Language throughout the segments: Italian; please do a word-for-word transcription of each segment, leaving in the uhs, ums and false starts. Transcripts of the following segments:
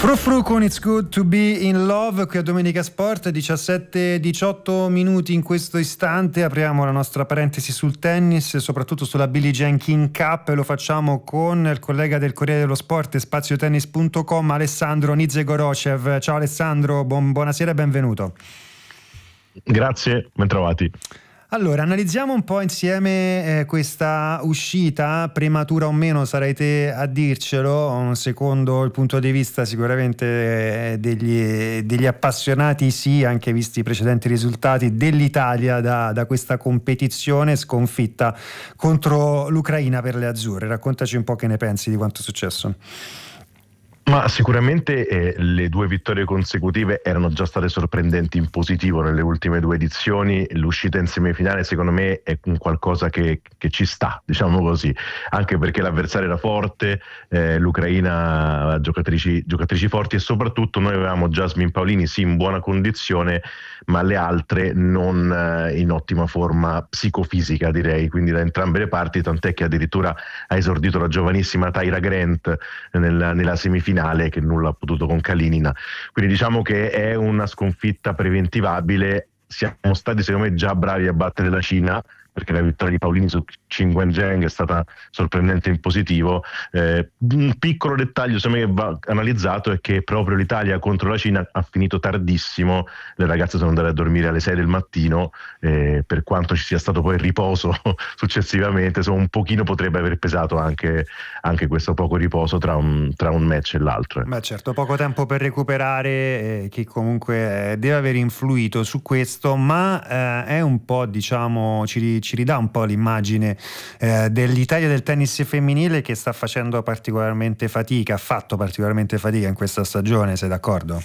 Fru Fru con It's Good to Be in Love qui a Domenica Sport, diciassette diciotto minuti in questo istante. Apriamo la nostra parentesi sul tennis e soprattutto sulla Billie Jean King Cup, e lo facciamo con il collega del Corriere dello Sport e spaziotennis punto com, Alessandro Nizhegorod. Ciao Alessandro, buon, buonasera e benvenuto. Grazie, ben trovati. Allora, analizziamo un po' insieme eh, questa uscita, prematura o meno, sarai te a dircelo, secondo il punto di vista sicuramente eh, degli, degli appassionati, sì, anche visti i precedenti risultati dell'Italia da, da questa competizione, sconfitta contro l'Ucraina per le azzurre. Raccontaci un po' che ne pensi di quanto è successo. Ma sicuramente eh, le due vittorie consecutive erano già state sorprendenti in positivo nelle ultime due edizioni. L'uscita in semifinale secondo me è un qualcosa che, che ci sta, diciamo così, anche perché l'avversario era forte, eh, l'Ucraina aveva giocatrici, giocatrici forti, e soprattutto noi avevamo Jasmine Paolini sì in buona condizione, ma le altre non eh, in ottima forma psicofisica, direi, quindi da entrambe le parti, tant'è che addirittura ha esordito la giovanissima Tyra Grant nella, nella semifinale, che nulla ha potuto con Kalinina. Quindi diciamo che è una sconfitta preventivabile. Siamo stati secondo me già bravi a battere la Cina, perché la vittoria di Paolini su Qin Zheng è stata sorprendente in positivo. Eh, un piccolo dettaglio secondo me che va analizzato è che proprio l'Italia contro la Cina ha finito tardissimo, le ragazze sono andate a dormire alle sei del mattino, eh, per quanto ci sia stato poi il riposo successivamente, insomma, un pochino potrebbe aver pesato anche, anche questo poco riposo tra un, tra un match e l'altro. Beh certo, poco tempo per recuperare, eh, che comunque eh, deve aver influito su questo, ma eh, è un po', diciamo, ci ci ridà un po' l'immagine eh, dell'Italia del tennis femminile, che sta facendo particolarmente fatica, ha fatto particolarmente fatica in questa stagione, sei d'accordo?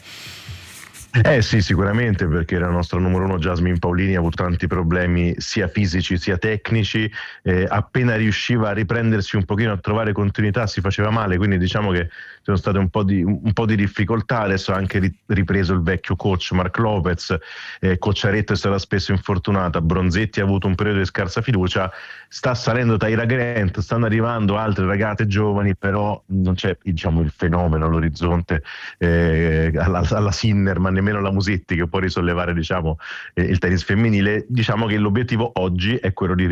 Eh sì, sicuramente, perché la nostra numero uno Jasmine Paolini ha avuto tanti problemi sia fisici sia tecnici, eh, appena riusciva a riprendersi un pochino, a trovare continuità, si faceva male, quindi diciamo che ci sono state un po' di, un po' di difficoltà. Adesso ha anche ripreso il vecchio coach Mark Lopez, eh, Cocciaretto è stata spesso infortunata, Bronzetti ha avuto un periodo di scarsa fiducia, sta salendo Tyra Grant, stanno arrivando altre ragazze giovani, però non c'è, diciamo, il fenomeno all'orizzonte, eh, alla, alla Sinner, ma nemmeno la Musetti che può risollevare, diciamo, eh, il tennis femminile. Diciamo che l'obiettivo oggi è quello di